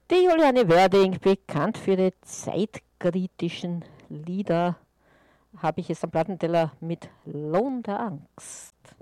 Die Juliane Werding, bekannt für ihre zeitkritischen Lieder, habe ich jetzt am Plattenteller mit Lohn der Angst.